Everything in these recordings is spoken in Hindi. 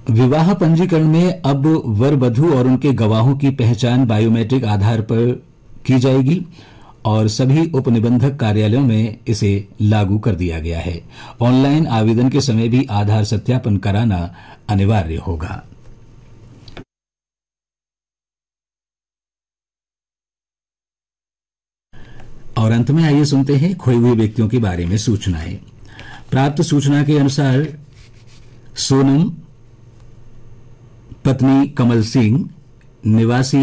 विवाह पंजीकरण में अब वर वधू और उनके गवाहों की पहचान बायोमेट्रिक आधार पर की जाएगी और सभी उपनिबंधक कार्यालयों में इसे लागू कर दिया गया है। ऑनलाइन आवेदन के समय भी आधार सत्यापन कराना अनिवार्य होगा। और अंत में आइए सुनते हैं खोए हुए व्यक्तियों के बारे में सूचनाएं। प्राप्त सूचना के अनुसार सोनम पत्नी कमल सिंह निवासी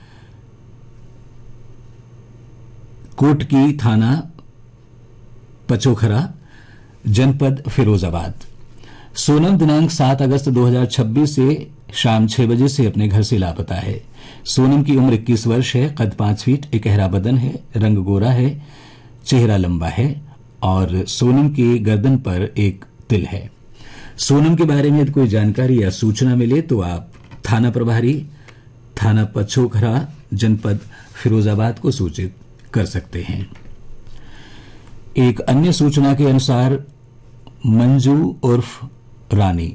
कोटकी थाना पचोखरा जनपद फिरोजाबाद। सोनम दिनांक 7 अगस्त 2026 से शाम 6 बजे से अपने घर से लापता है। सोनम की उम्र 21 वर्ष है, कद 5 फीट, इकहरा बदन है, रंग गोरा है, चेहरा लंबा है और सोनम की गर्दन पर एक तिल है। सोनम के बारे में यदि कोई जानकारी या सूचना मिले तो आप थाना प्रभारी थाना पचोखरा जनपद फिरोजाबाद को सूचित कर सकते हैं। एक अन्य सूचना के अनुसार मंजू उर्फ रानी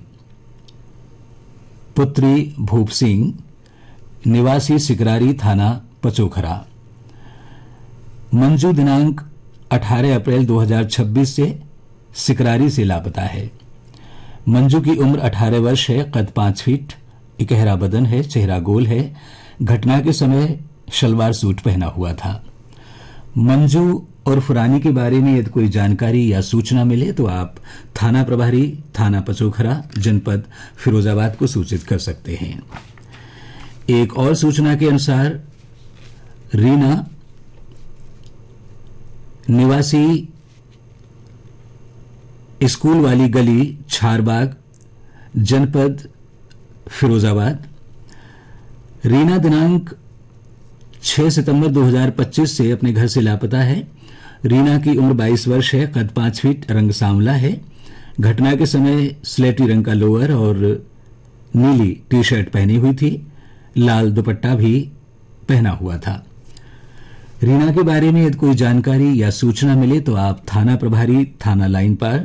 पुत्री भूप सिंह निवासी सिकरारी थाना पचोखरा। मंजू दिनांक 18 अप्रैल 2026 से सिकरारी से लापता है। मंजू की उम्र 18 वर्ष है, कद 5 फीट, इकहरा बदन है, चेहरा गोल है। घटना के समय शलवार सूट पहना हुआ था। मंजू उर्फ रानी के बारे में यदि कोई जानकारी या सूचना मिले तो आप थाना प्रभारी थाना पचोखरा जनपद फिरोजाबाद को सूचित कर सकते हैं। एक और सूचना के अनुसार रीना निवासी स्कूल वाली गली छारबाग जनपद फिरोजाबाद। रीना दिनांक 6 सितंबर 2025 से अपने घर से लापता है। रीना की उम्र 22 वर्ष है, कद 5 फीट, रंग सांवला है। घटना के समय स्लेटी रंग का लोअर और नीली टी शर्ट पहनी हुई थी, लाल दुपट्टा भी पहना हुआ था। रीना के बारे में यदि कोई जानकारी या सूचना मिले तो आप थाना प्रभारी थाना लाइन पार